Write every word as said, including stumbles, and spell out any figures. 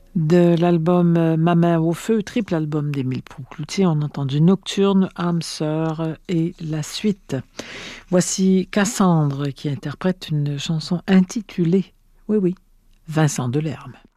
De l'album euh, Ma main au feu, triple album d'Émile Proucloutier, on a entendu Nocturne, âme sœur et la suite. Voici Cassandre qui interprète une chanson intitulée, oui oui, Vincent Delerme.